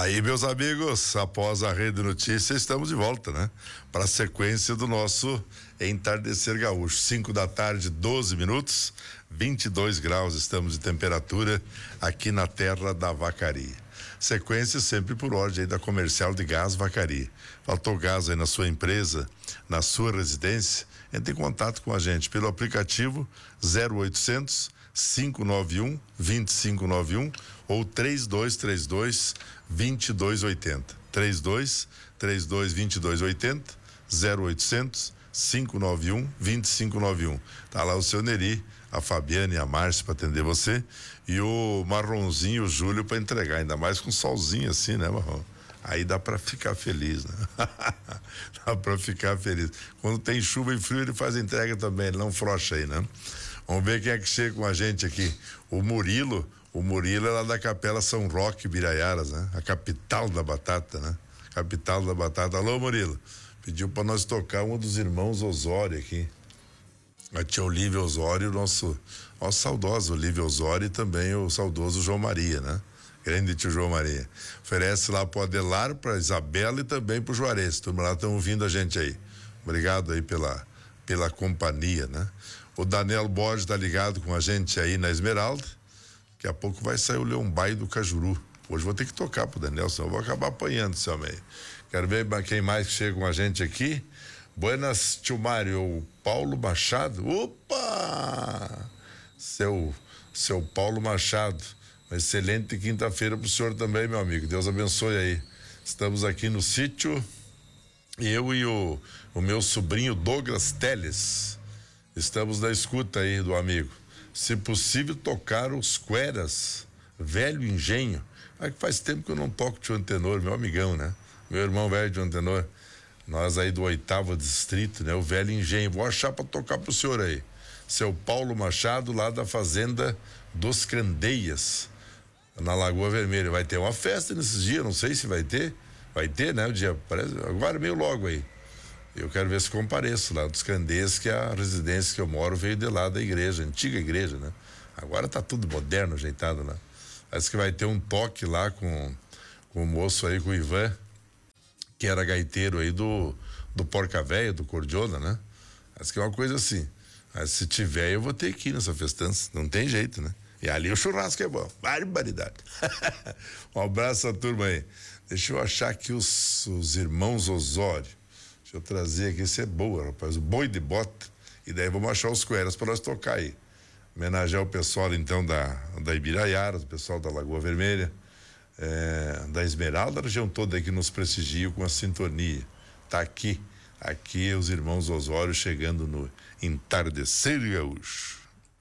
Aí, meus amigos, após a Rede Notícias, estamos de volta, né? Para a sequência do nosso Entardecer Gaúcho. 5 da tarde, 12 minutos, 22 graus estamos de temperatura aqui na terra da Vacaria. Sequência sempre por ordem aí da Comercial de Gás Vacaria. Faltou gás aí na sua empresa, na sua residência? Entre em contato com a gente pelo aplicativo 0800 591 2591 ou 3232 2280. 3232 2280, 0800 591 2591. Tá lá o seu Neri, a Fabiana e a Márcia para atender você e o Marronzinho, o Júlio para entregar, ainda mais com solzinho assim, né, Marrom? Aí dá para ficar feliz, né? Dá para ficar feliz. Quando tem chuva e frio, ele faz a entrega também, ele não frouxa aí, né? Vamos ver quem é que chega com a gente aqui. O Murilo é lá da Capela São Roque, Biraiaras, né? A capital da batata, né? Capital da batata. Alô, Murilo. Pediu para nós tocar um dos irmãos Osório aqui. A tia Olívia Osório, nosso saudoso Olívia Osório e também o saudoso João Maria, né? Grande tio João Maria. Oferece lá pro Adelar, pra Isabela e também pro Juarez. Turma lá estão ouvindo a gente aí. Obrigado aí pela companhia, né? O Daniel Borges tá ligado com a gente aí na Esmeralda. Daqui a pouco vai sair o Leombai do Cajuru. Hoje vou ter que tocar pro Daniel, senão eu vou acabar apanhando esse homem aí. Quero ver quem mais chega com a gente aqui. Buenas, tio Mário, o Paulo Machado. Opa! Seu Paulo Machado. Uma excelente quinta-feira pro senhor também, meu amigo. Deus abençoe aí. Estamos aqui no sítio. Eu e o meu sobrinho Douglas Teles. Estamos na escuta aí do amigo. Se possível, tocar os Cueras, Velho Engenho. É que faz tempo que eu não toco tio Antenor, meu amigão, né? Meu irmão velho de Antenor. Nós aí do 8º distrito, né? O Velho Engenho. Vou achar pra tocar pro senhor aí. Seu Paulo Machado, lá da Fazenda dos Candeias, na Lagoa Vermelha. Vai ter uma festa nesses dias, não sei se vai ter. Vai ter, né? O dia, parece, agora meio logo aí. Eu quero ver se compareço lá dos Candeias, que é a residência que eu moro, veio de lá da igreja, antiga igreja, né? Agora tá tudo moderno, ajeitado lá. Parece que vai ter um toque lá com o moço aí, com o Ivan, que era gaiteiro aí do Porca Véia, do Cordiona, né? Parece que é uma coisa assim. Mas se tiver, eu vou ter que ir nessa festança, não tem jeito, né? E ali o churrasco é bom, barbaridade. Um abraço à turma aí. Deixa eu achar aqui os irmãos Osório. Deixa eu trazer aqui, isso é boa, rapaz, o Boi de Bota. E daí vamos achar os Cueras para nós tocar aí. Homenagear o pessoal então da Ibiraiaras, o pessoal da Lagoa Vermelha, da Esmeralda, a região toda aí que nos prestigia com a sintonia. Tá aqui os irmãos Osório chegando no Entardecer Gaúcho.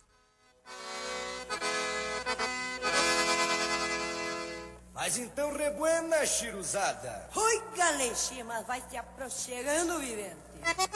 Mas então rebuena, chiruzada. Oi, Galexinha, mas vai se aproximando, vivente.